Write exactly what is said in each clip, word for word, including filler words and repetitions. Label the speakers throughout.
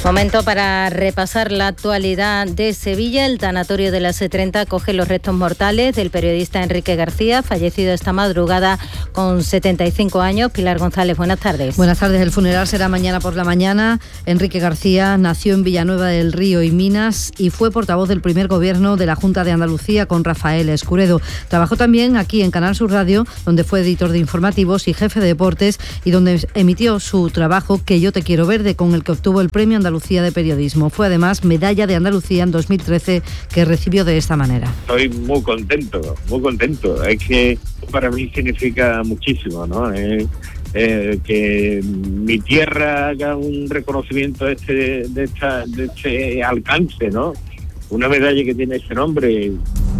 Speaker 1: Momento para repasar la actualidad de Sevilla. El tanatorio de la C treinta acoge los restos mortales del periodista Enrique García, fallecido esta madrugada con setenta y cinco años. Pilar González, buenas tardes.
Speaker 2: Buenas tardes. El funeral será mañana por la mañana. Enrique García nació en Villanueva del Río y Minas y fue portavoz del primer gobierno de la Junta de Andalucía con Rafael Escuredo. Trabajó también aquí en Canal Sur Radio, donde fue editor de informativos y jefe de deportes y donde emitió su trabajo Que yo te quiero verde, con el que obtuvo el Premio Andalucía de Periodismo. Fue además Medalla de Andalucía en dos mil trece, que recibió de esta manera.
Speaker 3: Estoy muy contento, muy contento. Es que para mí significa muchísimo, ¿no? Eh, eh, que mi tierra haga un reconocimiento de este, de, esta, de este alcance, ¿no? Una medalla que tiene ese nombre.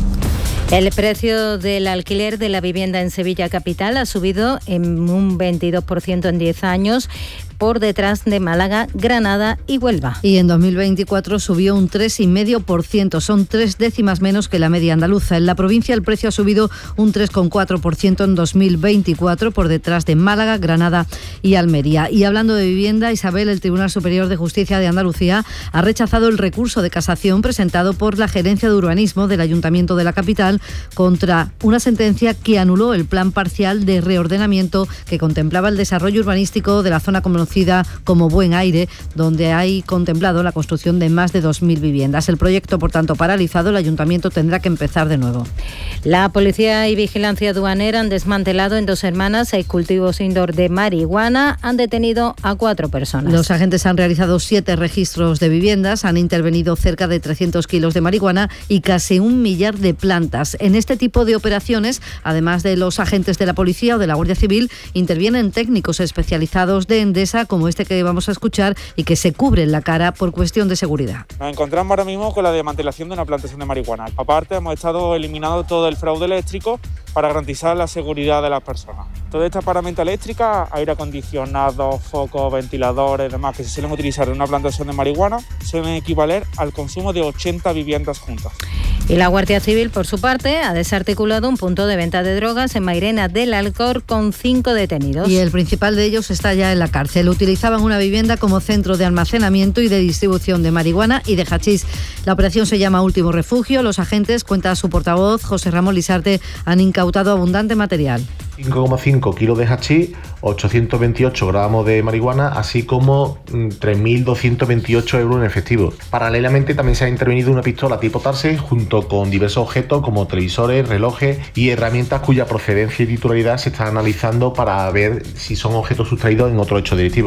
Speaker 1: El precio del alquiler de la vivienda en Sevilla capital ha subido en un veintidós por ciento en diez años, por detrás de Málaga, Granada y Huelva.
Speaker 2: Y en dos mil veinticuatro subió un tres coma cinco por ciento, son tres décimas menos que la media andaluza. En la provincia el precio ha subido un tres coma cuatro por ciento en dos mil veinticuatro, por detrás de Málaga, Granada y Almería. Y hablando de vivienda, Isabel, el Tribunal Superior de Justicia de Andalucía ha rechazado el recurso de casación presentado por la Gerencia de Urbanismo del Ayuntamiento de la capital contra una sentencia que anuló el plan parcial de reordenamiento que contemplaba el desarrollo urbanístico de la zona conocida como Buen Aire, donde hay contemplado la construcción de más de dos mil viviendas. El proyecto, por tanto, paralizado, el ayuntamiento tendrá que empezar de nuevo.
Speaker 1: La Policía y Vigilancia Aduanera han desmantelado en Dos Hermanas seis cultivos indoor de marihuana. Han detenido a cuatro personas.
Speaker 2: Los agentes han realizado siete registros de viviendas, han intervenido cerca de trescientos kilos de marihuana y casi un millar de plantas. En este tipo de operaciones, además de los agentes de la Policía o de la Guardia Civil, intervienen técnicos especializados de Endesa, como este que vamos a escuchar, y que se cubren la cara por cuestión de seguridad.
Speaker 4: Nos encontramos ahora mismo con la desmantelación de una plantación de marihuana. Aparte, hemos estado eliminando todo el fraude eléctrico para garantizar la seguridad de las personas. Toda esta paramenta eléctrica, aire acondicionado, focos, ventiladores, demás, que se suelen utilizar en una plantación de marihuana, suelen equivaler al consumo de ochenta viviendas juntas.
Speaker 1: Y la Guardia Civil, por su parte, ha desarticulado un punto de venta de drogas en Mairena del Alcor con cinco detenidos.
Speaker 2: Y el principal de ellos está ya en la cárcel. Utilizaban una vivienda como centro de almacenamiento y de distribución de marihuana y de hachís. La operación se llama Último Refugio. Los agentes, cuenta su portavoz, José Ramón Lisarte, han incautado abundante material.
Speaker 5: cinco coma cinco kilos de hachís, ochocientos veintiocho gramos de marihuana, así como tres mil doscientos veintiocho euros en efectivo. Paralelamente también se ha intervenido una pistola tipo Tarse junto con diversos objetos como televisores, relojes y herramientas cuya procedencia y titularidad se están analizando para ver si son objetos sustraídos en otro hecho delictivo.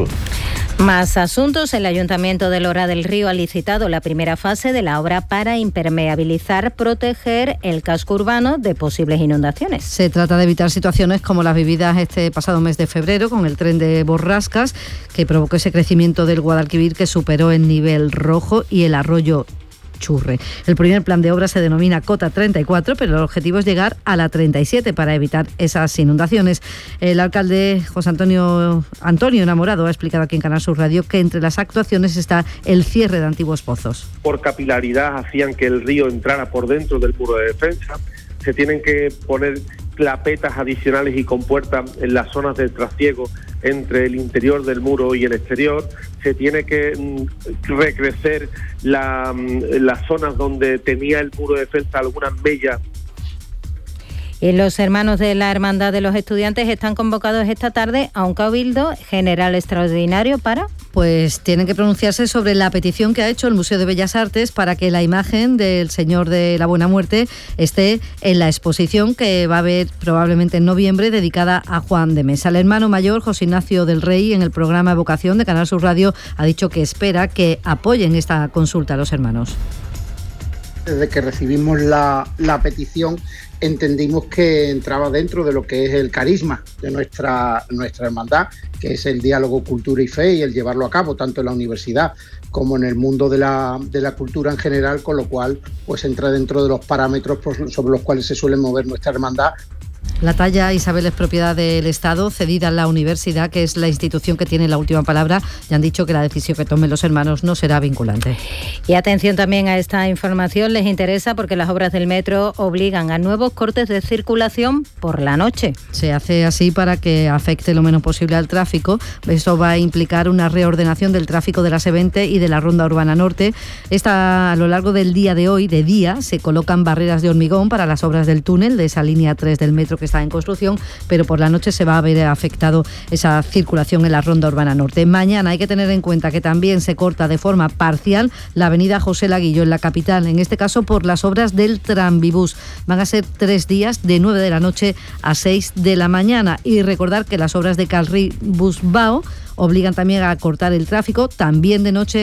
Speaker 1: Más asuntos. El Ayuntamiento de Lora del Río ha licitado la primera fase de la obra para impermeabilizar, proteger el casco urbano de posibles inundaciones.
Speaker 2: Se trata de evitar situaciones como las vividas este pasado mes de febrero con el tren de borrascas que provocó ese crecimiento del Guadalquivir que superó el nivel rojo y el arroyo Churre. El primer plan de obra se denomina Cota treinta y cuatro, pero el objetivo es llegar a la treinta y siete para evitar esas inundaciones. El alcalde José Antonio Antonio Enamorado ha explicado aquí en Canal Sur Radio que entre las actuaciones está el cierre de antiguos pozos.
Speaker 6: Por capilaridad hacían que el río entrara por dentro del muro de defensa. Se tienen que poner clapetas adicionales y compuertas en las zonas de trasiego entre el interior del muro y el exterior. Se tiene que mm, recrecer la, mm, las zonas donde tenía el muro de defensa algunas mellas.
Speaker 1: Y los hermanos de la Hermandad de los Estudiantes están convocados esta tarde a un cabildo general extraordinario para...
Speaker 2: Pues tienen que pronunciarse sobre la petición que ha hecho el Museo de Bellas Artes para que la imagen del Señor de la Buena Muerte esté en la exposición que va a haber probablemente en noviembre dedicada a Juan de Mesa. El hermano mayor, José Ignacio del Rey, en el programa Evocación de Canal Sur Radio, ha dicho que espera que apoyen esta consulta a los hermanos.
Speaker 7: Desde que recibimos la, la petición entendimos que entraba dentro de lo que es el carisma de nuestra, nuestra hermandad, que es el diálogo cultura y fe y el llevarlo a cabo tanto en la universidad como en el mundo de la, de la cultura en general, con lo cual pues entra dentro de los parámetros sobre los cuales se suele mover nuestra hermandad.
Speaker 2: La talla Isabel es propiedad del Estado, cedida a la universidad, que es la institución que tiene la última palabra, y han dicho que la decisión que tomen los hermanos no será vinculante.
Speaker 1: Y atención también a esta información, les interesa porque las obras del metro obligan a nuevos cortes de circulación por la noche.
Speaker 2: Se hace así para que afecte lo menos posible al tráfico. Esto va a implicar una reordenación del tráfico de la S veinte y de la Ronda Urbana Norte. Esta, a lo largo del día de hoy, de día, se colocan barreras de hormigón para las obras del túnel de esa línea tres del metro que está en construcción, pero por la noche se va a ver afectado esa circulación en la Ronda Urbana Norte. Mañana hay que tener en cuenta que también se corta de forma parcial la avenida José Laguillo en la capital, en este caso por las obras del Tranvibús. Van a ser tres días de nueve de la noche a seis de la mañana. Y recordar que las obras de Calri Busbao obligan también a cortar el tráfico también de noche